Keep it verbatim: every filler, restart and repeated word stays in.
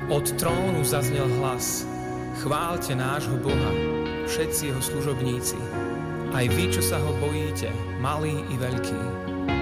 Od trónu zaznel hlas: Chváľte nášho Boha, všetci jeho služobníci, aj vy, čo sa ho bojíte, malí i veľkí.